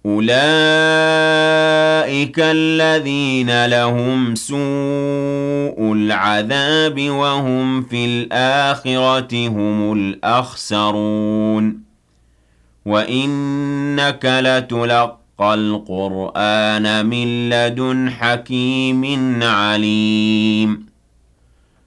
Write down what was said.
أولئك الذين لهم سوء العذاب وهم في الآخرة هم الأخسرون وإنك لتلقى القرآن من لدن حكيم عليم